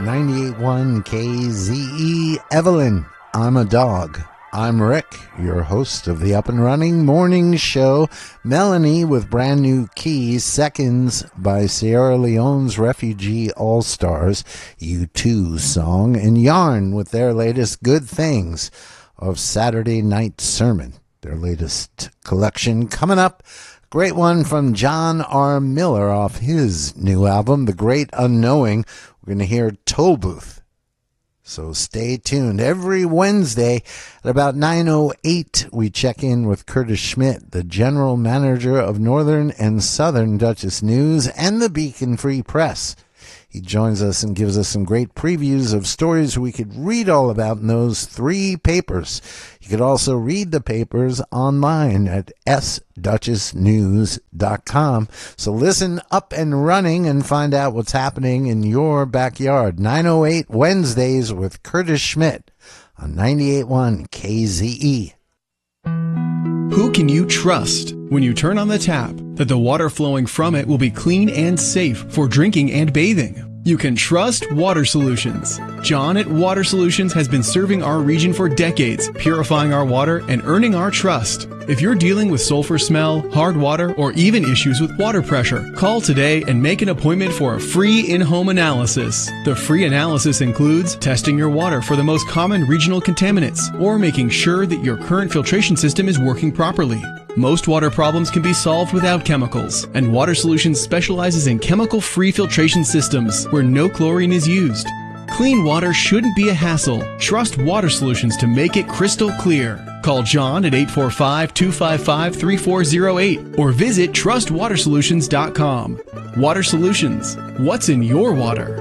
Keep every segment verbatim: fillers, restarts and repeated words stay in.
ninety-eight point one K Z E. Evelyn, I'm a dog. I'm Rick, your host of the Up and Running Morning Show. Melanie with brand new Keys, Seconds by Sierra Leone's Refugee All-Stars, U two song, and Yarn with their latest Good Things of Saturday Night Sermon, their latest collection. Coming up, great one from John R. Miller off his new album, The Great Unknowing. We're going to hear Toll Booth. So stay tuned. Every Wednesday at about nine oh eight, we check in with Curtis Schmidt, the general manager of Northern and Southern Dutchess News and the Beacon Free Press. He joins us and gives us some great previews of stories we could read all about in those three papers. You could also read the papers online at s duchess news dot com. So listen up and running and find out what's happening in your backyard. nine oh eight Wednesdays with Curtis Schmidt on ninety-eight point one K Z E. Who can you trust when you turn on the tap that the water flowing from it will be clean and safe for drinking and bathing? You can trust Water Solutions. John at Water Solutions has been serving our region for decades, purifying our water and earning our trust. If you're dealing with sulfur smell, hard water, or even issues with water pressure, call today and make an appointment for a free in-home analysis. The free analysis includes testing your water for the most common regional contaminants or making sure that your current filtration system is working properly. Most water problems can be solved without chemicals, and Water Solutions specializes in chemical-free filtration systems where no chlorine is used. Clean water shouldn't be a hassle. Trust Water Solutions to make it crystal clear. Call John at eight four five, two five five, three four zero eight or visit trust water solutions dot com. Water Solutions. What's in your water?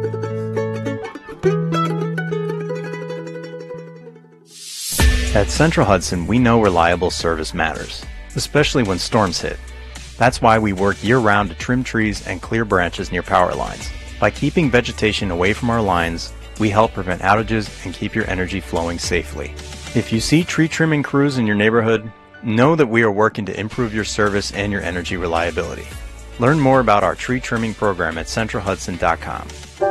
At Central Hudson, we know reliable service matters, especially when storms hit. That's why we work year-round to trim trees and clear branches near power lines. By keeping vegetation away from our lines, we help prevent outages and keep your energy flowing safely. If you see tree trimming crews in your neighborhood, know that we are working to improve your service and your energy reliability. Learn more about our tree trimming program at central hudson dot com.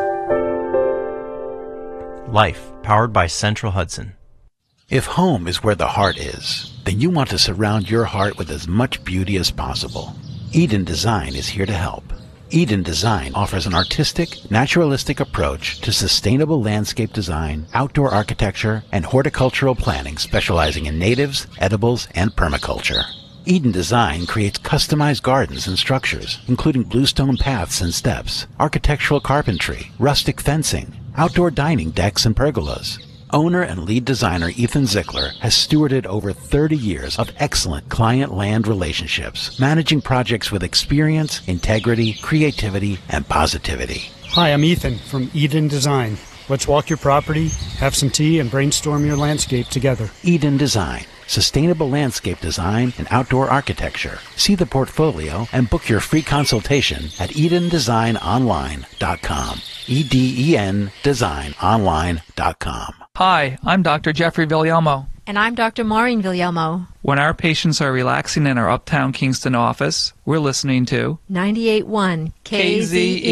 Life, powered by Central Hudson. If home is where the heart is, then you want to surround your heart with as much beauty as possible. Eden Design is here to help. Eden Design offers an artistic, naturalistic approach to sustainable landscape design, outdoor architecture, and horticultural planning specializing in natives, edibles, and permaculture. Eden Design creates customized gardens and structures, including bluestone paths and steps, architectural carpentry, rustic fencing, outdoor dining decks and pergolas. Owner and lead designer Ethan Zickler has stewarded over thirty years of excellent client-land relationships, managing projects with experience, integrity, creativity, and positivity. Hi, I'm Ethan from Eden Design. Let's walk your property, have some tea, and brainstorm your landscape together. Eden Design. Sustainable landscape design and outdoor architecture. See the portfolio and book your free consultation at eden design online dot com. E D E N design online dot com. Hi, I'm Doctor Jeffrey Villalmo. And I'm Doctor Maureen Villalmo. When our patients are relaxing in our Uptown Kingston office, we're listening to ninety-eight point one K Z E.